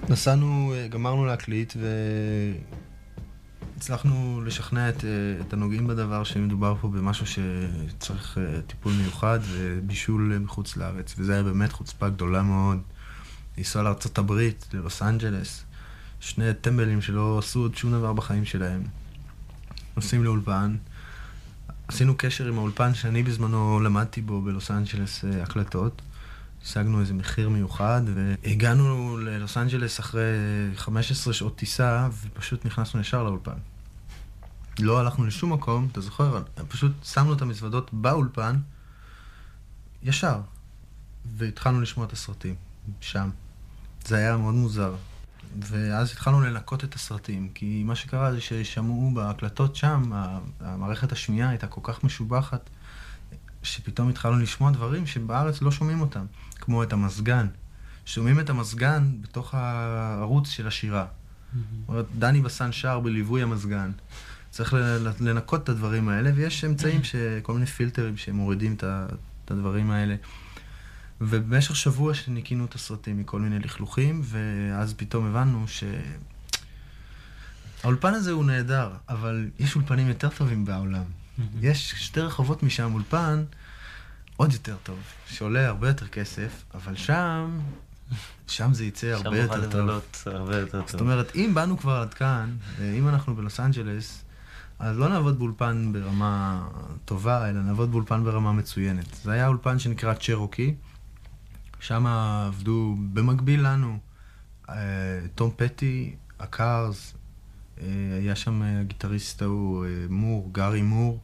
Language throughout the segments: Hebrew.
נסענו, גמרנו להקליט והצלחנו לשכנע את הנוגעים בדבר שמדובר פה במשהו שצריך טיפול מיוחד ובישול מחוץ לארץ, וזה היה באמת חוצפה גדולה מאוד. לנסוע לארצות הברית, ללוס אנג'לס, שני טמבלים שלא עשו עוד שום דבר בחיים שלהם. נוסעים לאולפן, עשינו קשר עם האולפן שאני בזמנו למדתי בו בלוס אנג'לס הקלטות. השגנו איזה מחיר מיוחד, והגענו ללוס אנג'לס אחרי 15 שעות טיסה, ופשוט נכנסנו ישר לאולפן. לא הלכנו לשום מקום, אתה זוכר? פשוט שמנו את המזוודות באולפן, ישר, והתחלנו לשמוע את הסרטים, שם. זה היה מאוד מוזר. ואז התחלנו לנקות את הסרטים, כי מה שקרה זה ששמעו בהקלטות שם, המערכת השמיעה הייתה כל כך משובחת, שפתאום התחלנו לשמוע דברים שבארץ לא שומעים אותם, כמו את המזגן. שומעים את המזגן בתוך הערוץ של השירה. זאת אומרת, דני בסן שר בליווי המזגן. צריך לנקות את הדברים האלה, ויש אמצעים, כל מיני פילטרים שמורידים את הדברים האלה. ובמשך שבוע שניקינו את הסרטים מכל מיני לכלוכים, ואז פתאום הבנו האולפן הזה הוא נהדר, אבל יש אולפנים יותר טובים בעולם. יש שתי רחובות משם אולפן עוד יותר טוב, שעולה הרבה יותר כסף, אבל שם זה יצא הרבה יותר טוב. זאת אומרת, אם באנו כבר עד כאן, אם אנחנו בלוס אנג'לס, אז לא נעבוד באולפן ברמה טובה, אלא נעבוד באולפן ברמה מצוינת. זה היה אולפן שנקרא צ'רוקי, שם עבדו במקביל לנו, תום פטי, הקארס, היה שם הגיטריסט ההוא, גארי מור,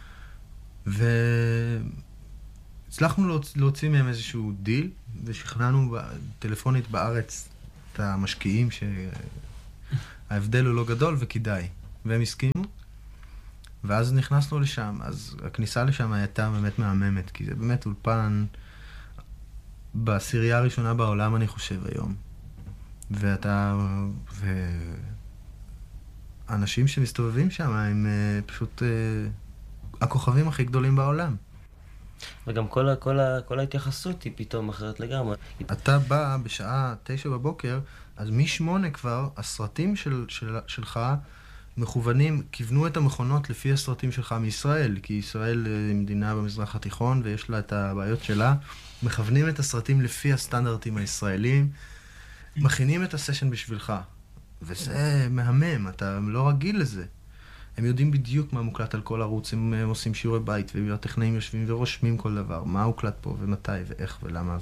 והצלחנו להוציא מהם איזשהו דיל, ושכנענו טלפונית בארץ את המשקיעים שההבדל הוא לא גדול וכדאי, והם הסכימו, ואז נכנסנו לשם. אז הכניסה לשם הייתה באמת מהממת, כי זה באמת אולפן בעשירייה הראשונה בעולם, אני חושב, היום. האנשים שמסתובבים שם הם פשוט הכוכבים הכי גדולים בעולם. וגם כל ההתייחסות היא פתאום אחרת לגמרי. אתה בא בשעה 9 בבוקר, אז מ8 כבר הסרטים שלך מכוונים, כיוונו את המכונות לפי הסרטים שלך מישראל, כי ישראל היא מדינה במזרח התיכון ויש לה את הבעיות שלה. מכוונים את הסרטים לפי הסטנדרטים הישראלים, מכינים את הסשן בשבילך. וזה מהמם, אתה לא רגיל לזה. הם יודעים בדיוק מה מוקלט על כל ערוץ, הם עושים שיעורי בית, והטכנאים יושבים ורושמים כל דבר, מה הוקלט פה ומתי ואיך ולמה.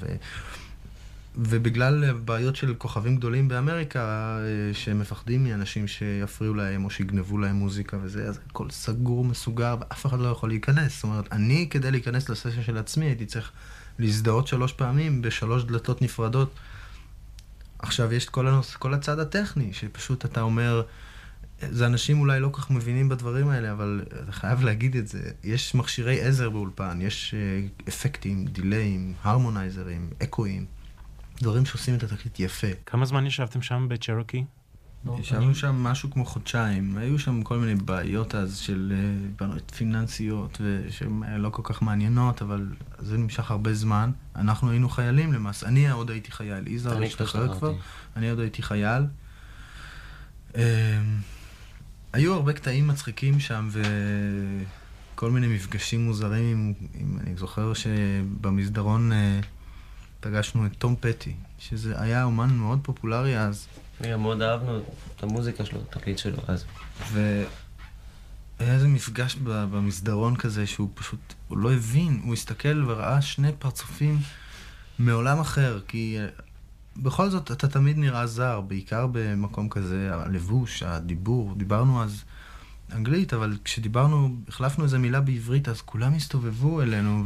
ובגלל בעיות של כוכבים גדולים באמריקה, שהם מפחדים מאנשים שיפריעו להם או שיגנבו להם מוזיקה וזה, אז הכל סגור, מסוגר, ואף אחד לא יכול להיכנס. זאת אומרת, אני כדי להיכנס לסשן של עצמי, הייתי צריך להזדהות 3 פעמים ב3 דלתות נפרדות. עכשיו יש כל הצד הטכני, שפשוט אתה אומר, זה אנשים אולי לא כך מבינים בדברים האלה, אבל אתה חייב להגיד את זה. יש מכשירי עזר באולפן, יש אפקטים, דיליים, הרמונייזרים, אקואים, דברים שעושים את התקליט יפה. כמה זמן ישבתם שם בצ'רוקי? ישבנו שם משהו כמו חודשיים. היו שם כל מיני בעיות אז של פיננסיות, שהן לא כל כך מעניינות, אבל זה נמשך הרבה זמן. אנחנו היינו חיילים למעשה. אני עוד הייתי חייל. יזהר השתחרר כבר. אני עוד הייתי חייל. היו הרבה קטעים מצחיקים שם, וכל מיני מפגשים מוזרים. אני זוכר שבמסדרון פגשנו את תום פטי, שזה היה אומן מאוד פופולרי אז. מאוד אהבנו את המוזיקה שלו, את התקליט שלו אז. והיה איזה מפגש במסדרון כזה שהוא פשוט, הוא לא הבין, הוא הסתכל וראה שני פרצופים מעולם אחר, כי בכל זאת אתה תמיד נראה זר, בעיקר במקום כזה, הלבוש, הדיבור, דיברנו אז אנגלית, אבל כשדיברנו, החלפנו איזו מילה בעברית, אז כולם הסתובבו אלינו,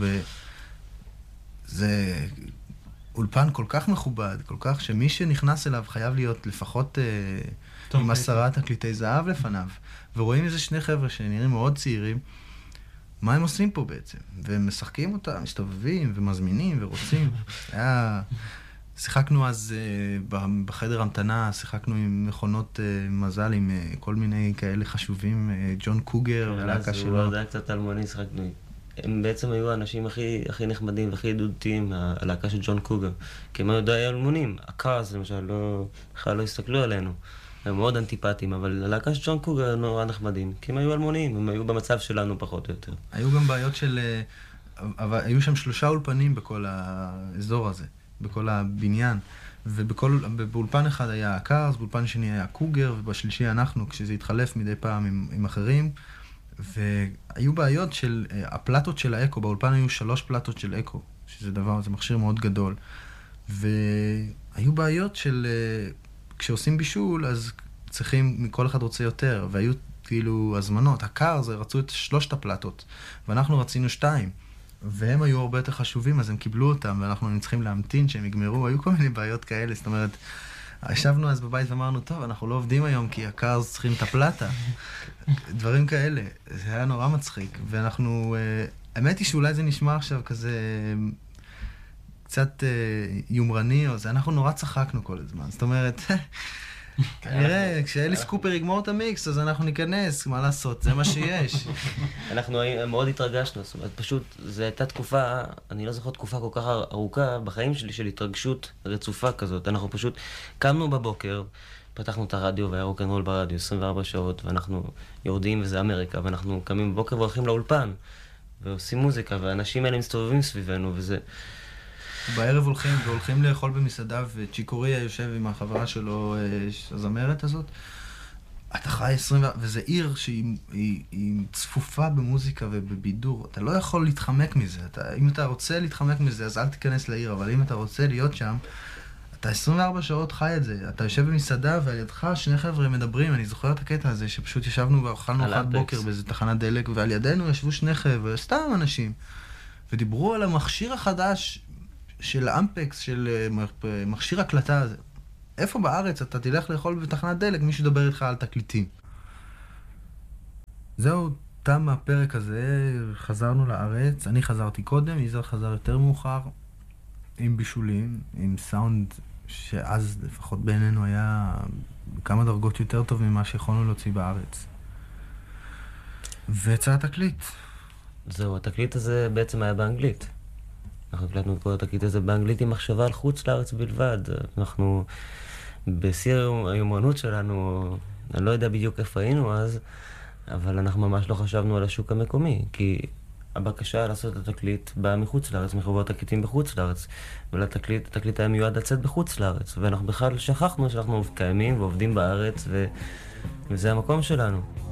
וזה אולפן כל כך מכובד, כל כך שמי שנכנס אליו חייב להיות לפחות עם 10 תקליטי זהב לפניו. ורואים איזה שני חבר'ה שנראים מאוד צעירים, מה הם עושים פה בעצם? והם משחקים אותה, מסתובבים ומזמינים ורוצים. שיחקנו אז בחדר המתנה, שיחקנו עם מכונות מזל, עם כל מיני כאלה חשובים, ג'ון קוגר ולהקה שלו. הוא היה קצת אלמוני, שחקנו. הם בעצם היו האנשים הכי נחמדים והכי ידידותיים, הלהקה של ג'ון קוגר. כי הם היו די אלמונים. הקארס, למשל, בכלל לא הסתכלו עלינו. הם מאוד אנטיפטיים, אבל הלהקה של ג'ון קוגר נורא נחמדים. כי הם היו אלמונים, הם היו במצב שלנו פחות או יותר. היו גם בעיות של... אבל היו שם 3 אולפנים בכל האזור הזה, בכל הבניין. ובאולפן אחד היה הקארס, באולפן שני היה קוגר, ובשלישי אנחנו, כשזה התחלף מדי פעם עם אחרים. והיו בעיות של הפלטות של האקו, באולפן היו 3 פלטות של אקו, שזה דבר, זה מכשיר מאוד גדול. והיו בעיות של, כשעושים בישול, אז צריכים, מכל אחד רוצה יותר, והיו כאילו הזמנות, הקארס רצו את 3 הפלטות, ואנחנו רצינו 2. והם היו הרבה יותר חשובים, אז הם קיבלו אותם, ואנחנו צריכים להמתין שהם יגמרו, היו כל מיני בעיות כאלה, זאת אומרת, ישבנו אז בבית ואמרנו, טוב, אנחנו לא עובדים היום, כי הקארס צריכים את הפלטה. דברים כאלה, זה היה נורא מצחיק, ואנחנו, האמת היא שאולי זה נשמע עכשיו כזה, קצת יומרני, או זה, אנחנו נורא צחקנו כל הזמן, זאת אומרת, כנראה, כשאליס קופר יגמור את המיקס, אז אנחנו ניכנס, מה לעשות, זה מה שיש. אנחנו מאוד התרגשנו, זאת אומרת, פשוט, זו הייתה תקופה, אני לא זוכר תקופה כל כך ארוכה בחיים שלי, של התרגשות רצופה כזאת. אנחנו פשוט קמנו בבוקר, פתחנו את הרדיו והיה רוקנרול ברדיו 24 שעות, ואנחנו יורדים וזה אמריקה, ואנחנו קמים בבוקר והולכים לאולפן, ועושים מוזיקה, והאנשים האלה מסתובבים סביבנו, וזה... בערב הולכים לאכול במסעדה, וצ'יקוריה יושב עם החברה שלו, הזמרת הזאת. אתה חי 20, וזה עיר שהיא צפופה במוזיקה ובבידור. אתה לא יכול להתחמק מזה. אם אתה רוצה להתחמק מזה, אז אל תיכנס לעיר, אבל אם אתה רוצה להיות שם, אתה 24 שעות חי את זה. אתה יושב במסעדה, ועל ידך 2 חבר'ה מדברים. אני זוכר את הקטע הזה, שפשוט ישבנו ואכלנו ארוחת בוקר באיזה תחנת דלק, ועל ידינו ישבו 2 חבר'ה, סתם אנשים, ודיברו על המכשיר החדש של אמפקס, של מכשיר הקלטה הזה. איפה בארץ אתה תלך לאכול בתחנת דלק, מישהו ידבר איתך על תקליטים. זהו, תם הפרק הזה, חזרנו לארץ, אני חזרתי קודם, יזהר חזר יותר מאוחר, עם בישולים, עם סאונד שאז לפחות בעינינו היה כמה דרגות יותר טוב ממה שיכולנו להוציא בארץ. ויצא התקליט. זהו, התקליט הזה בעצם היה באנגלית. אנחנו הקלטנו את כל התקליט הזה באנגלית עם מחשבה על חוץ לארץ בלבד. אנחנו בשיא היומרנות שלנו, אני לא יודע בדיוק איפה היינו אז, אבל אנחנו ממש לא חשבנו על השוק המקומי, כי הבקשה לעשות את התקליט באה מחוץ לארץ, מחברות תקליטים בחוץ לארץ, התקליט היה מיועד לצאת בחוץ לארץ, ואנחנו בכלל שכחנו שאנחנו קיימים ועובדים בארץ, וזה המקום שלנו.